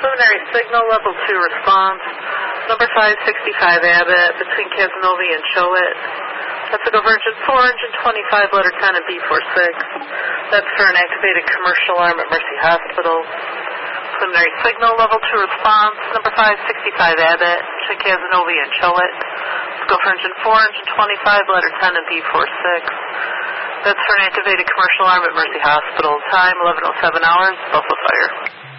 Preliminary signal, level 2 response, number 565 Abbott, between Casanova and Choate. That's a go for engine 4, engine 25, letter 10 and B46. That's for an activated commercial arm at Mercy Hospital. Preliminary signal, level 2 response, number 565 Abbott, between Casanova and Choate. Let's go for engine 4, engine 25, letter 10 and B46. That's for an activated commercial arm at Mercy Hospital. Time 11:07 hours, Buffalo Fire.